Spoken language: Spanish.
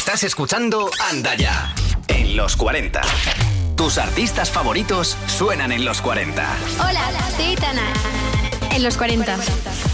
Estás escuchando Anda Ya en los 40. Tus artistas favoritos suenan en los 40. Hola, soy Itana. En los 40.